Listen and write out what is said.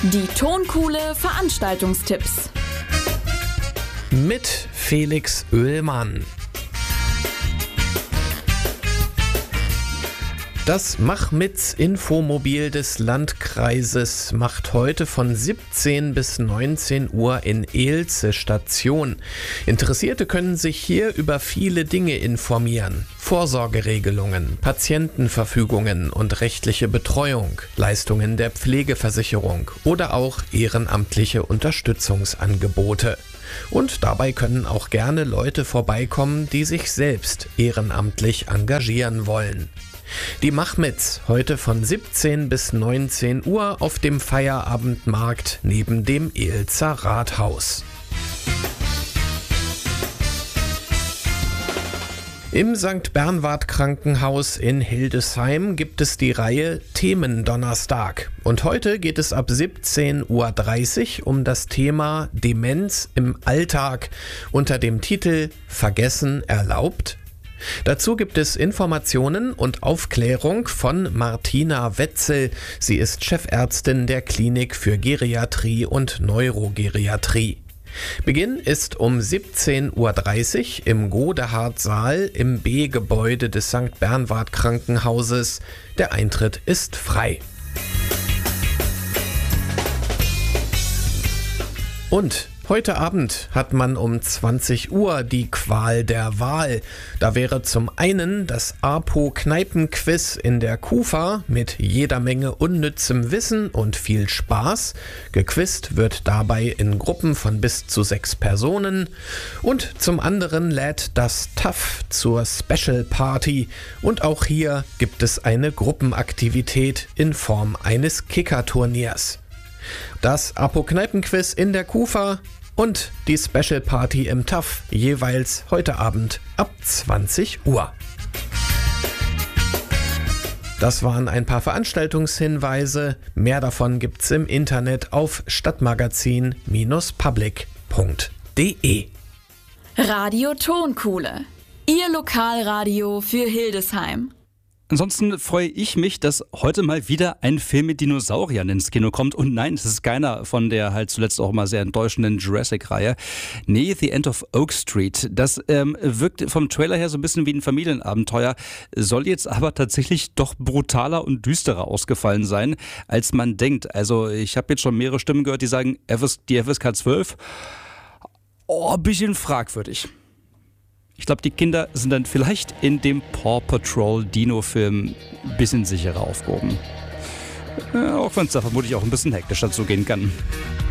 Die Tonkuhle Veranstaltungstipps. Mit Felix Oehlmann. Das Mach-Mit-Infomobil des Landkreises macht heute von 17 bis 19 Uhr in Eelze Station. Interessierte können sich hier über viele Dinge informieren. Vorsorgeregelungen, Patientenverfügungen und rechtliche Betreuung, Leistungen der Pflegeversicherung oder auch ehrenamtliche Unterstützungsangebote. Und dabei können auch gerne Leute vorbeikommen, die sich selbst ehrenamtlich engagieren wollen. Die Mach-Mits heute von 17 bis 19 Uhr auf dem Feierabendmarkt neben dem Eelzer Rathaus. Im St. Bernward Krankenhaus in Hildesheim gibt es die Reihe Themendonnerstag. Und heute geht es ab 17:30 Uhr um das Thema Demenz im Alltag unter dem Titel Vergessen erlaubt? Dazu gibt es Informationen und Aufklärung von Martina Wetzel. Sie ist Chefärztin der Klinik für Geriatrie und Neurogeriatrie. Beginn ist um 17:30 Uhr im Godehard-Saal im B-Gebäude des St. Bernward Krankenhauses. Der Eintritt ist frei. Und heute Abend hat man um 20 Uhr die Qual der Wahl. Da wäre zum einen das APO-Kneipenquiz in der KUFA mit jeder Menge unnützem Wissen und viel Spaß. Gequizt wird dabei in Gruppen von bis zu 6 Personen. Und zum anderen lädt das TAF zur Special Party. Und auch hier gibt es eine Gruppenaktivität in Form eines Kickerturniers. Das APO-Kneipenquiz in der KUFA und die Special Party im TAF jeweils heute Abend ab 20 Uhr. Das waren ein paar Veranstaltungshinweise. Mehr davon gibt's im Internet auf stadtmagazin-public.de. Radio Tonkuhle. Ihr Lokalradio für Hildesheim. Ansonsten freue ich mich, dass heute mal wieder ein Film mit Dinosauriern ins Kino kommt. Und nein, es ist keiner von der halt zuletzt auch mal sehr enttäuschenden Jurassic-Reihe. Nee, The End of Oak Street. Das wirkt vom Trailer her so ein bisschen wie ein Familienabenteuer, soll jetzt aber tatsächlich doch brutaler und düsterer ausgefallen sein, als man denkt. Also ich habe jetzt schon mehrere Stimmen gehört, die sagen, die FSK 12, ein bisschen fragwürdig. Ich glaube, die Kinder sind dann vielleicht in dem Paw Patrol Dino-Film ein bisschen sicherer aufgehoben. Auch wenn es da vermutlich auch ein bisschen hektischer zugehen kann.